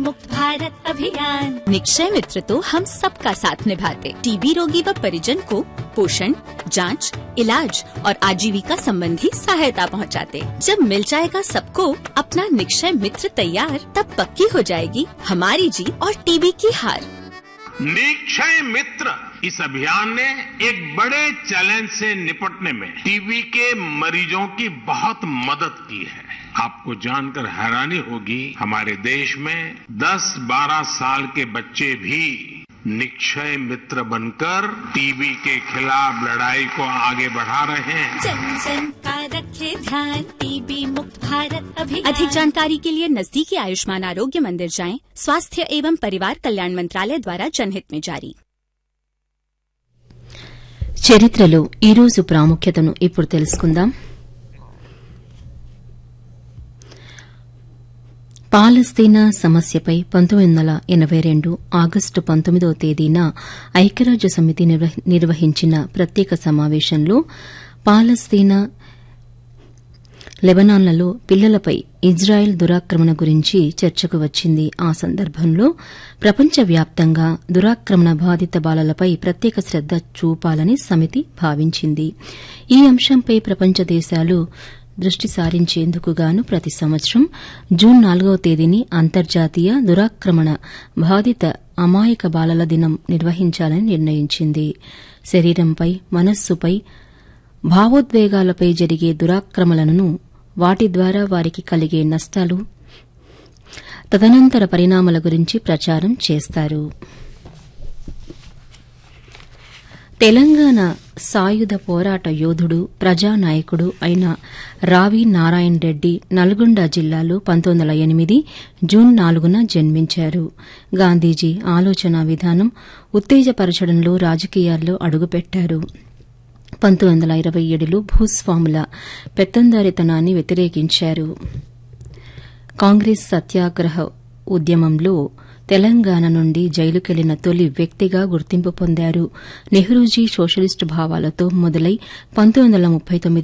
मुक्त भारत अभियान। निक्षय मित्र तो हम सबका साथ निभाते। टीबी रोगी व परिजन को पोषण, जांच, इलाज और आजीविका संबंधी सहायता पहुंचाते। जब मिल जाएगा सबको अपना निक्षय मित्र तैयार, तब पक्की हो जाएगी हमारी जीत और टीबी की हार। निक्षय मित्र इस अभियान ने एक बड़े चैलेंज से निपटने में टीबी के मरीजों की बहुत मदद की है। आपको जानकर हैरानी होगी, हमारे देश में 10-12 साल के बच्चे भी निक्षय मित्र बनकर टीबी के खिलाफ लड़ाई को आगे बढ़ा रहे हैं। जन जन का रखे ध्यान, टीबी मुक्त भारत अभियान। अधिक जानकारी के लिए नजदीकी आयुष्मान आरोग्य मंदिर जाएं। स्वास्थ्य एवं परिवार कल्याण मंत्रालय द्वारा जनहित में जारी। చరిత్రలో ఈరోజు ప్రాముఖ్యతను ఇప్పుడు తెలుసుకుందాం. పాలస్తీనా సమస్యపై 1982 ఆగస్టు 19వ తేదీన ఐక్యరాజ్య సమితి నిర్వహించిన ప్రత్యేక సమావేశంలో పాలస్తీనా, లెబనాన్లలో పిల్లలపై ఇజ్రాయెల్ దురాక్రమణ గురించి చర్చకు వచ్చింది. ఆ సందర్భంలో ప్రపంచవ్యాప్తంగా దురాక్రమణ బాధిత బాలలపై ప్రత్యేక శ్రద్ద చూపాలని సమితి భావించింది. ఈ అంశంపై ప్రపంచ దేశాలు దృష్టి సారించేందుకు గాను ప్రతి సంవత్సరం జూన్ 4వ తేదీని అంతర్జాతీయ దురాక్రమణ బాధిత అమాయక బాలల దినం నిర్వహించాలని నిర్ణయించింది. శరీరంపై, మనస్సుపై, భావోద్వేగాలపై జరిగే దురాక్రమణలను, వాటి ద్వారా వారికి కలిగే నష్టాలు, తదనంతర పరిణామాల గురించి ప్రచారం చేస్తారు. తెలంగాణ సాయుధ పోరాట యోధుడు, ప్రజానాయకుడు అయిన రావి నారాయణ రెడ్డి నల్గొండ జిల్లాలో 1908 జూన్ 4న జన్మించారు. గాంధీజీ ఆలోచనా విధానం ఉత్తేజపరచడంలో రాజకీయాల్లో అడుగుపెట్టారు. 1927లో భూస్వాముల పెత్తందారితనాన్ని వ్యతిరేకించారు. కాంగ్రెస్ సత్యాగ్రహ ఉద్యమంలో తెలంగాణ నుండి జైలుకెళ్లిన తొలి వ్యక్తిగా గుర్తింపు పొందారు. నెహ్రూజీ సోషలిస్టు భావాలతో మొదలై 1939